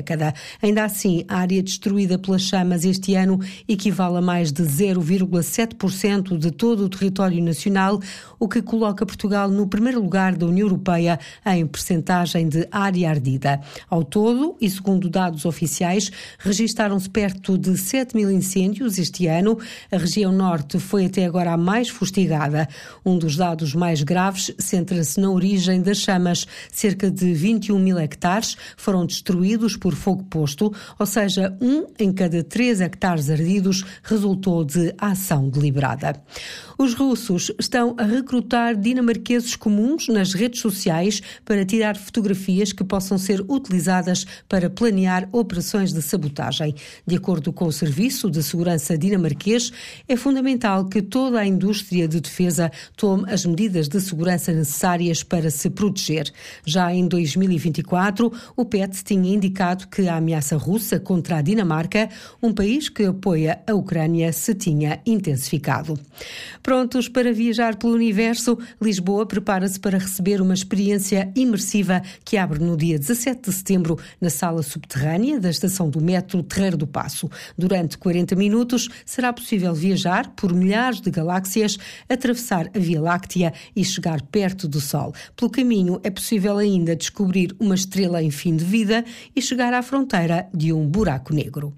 década. Ainda assim, a área destruída pelas chamas este ano equivale a mais de 0,7% de todo o território nacional, o que coloca Portugal no primeiro lugar da União Europeia em percentagem de área ardida. Ao todo, e segundo dados oficiais, registaram-se perto de 7 mil incêndios este ano. A região norte foi até agora a mais fustigada. Um dos dados mais graves centra-se na origem das chamas. Cerca de 21 mil hectares foram destruídos por fogo posto, ou seja, 1 em cada 3 hectares ardidos resultou de ação deliberada. Os russos estão a recrutar dinamarqueses comuns nas redes sociais para tirar fotografias que possam ser utilizadas para planear operações de sabotagem. De acordo com o Serviço de Segurança dinamarquês, é fundamental que toda a indústria de defesa tome as medidas de segurança necessárias para se proteger. Já em 2024, o PET tinha indicado que a ameaça russa contra a Dinamarca, um país que apoia a Ucrânia, se tinha intensificado. Prontos para viajar pelo universo, Lisboa prepara-se para receber uma experiência imersiva que abre no dia 17 de setembro na sala subterrânea da estação do metro Terreiro do Paço. Durante 40 minutos será possível viajar por milhares de galáxias, atravessar a Via Láctea e chegar perto do Sol. Pelo caminho é possível ainda descobrir uma estrela em fim de vida e chegar à fronteira de um buraco negro.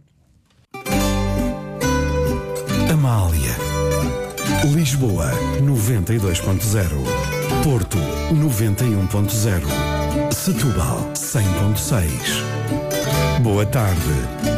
Amália. Lisboa 92.0, Porto 91.0, Setúbal 100.6. Boa tarde.